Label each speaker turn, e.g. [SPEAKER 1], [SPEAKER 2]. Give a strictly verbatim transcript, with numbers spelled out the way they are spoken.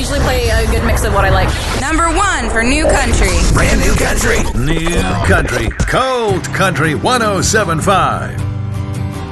[SPEAKER 1] usually play a good mix of what I like.
[SPEAKER 2] Number one for New Country.
[SPEAKER 3] Brand New Country.
[SPEAKER 4] New Country. Cold Country one oh seven point five.